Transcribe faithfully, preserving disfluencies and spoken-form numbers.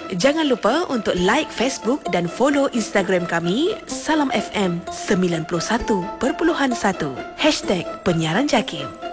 Jangan lupa untuk like Facebook dan follow Instagram kami Salam F M sembilan puluh satu perpuluhan satu Hashtag Penyiaran Jakim.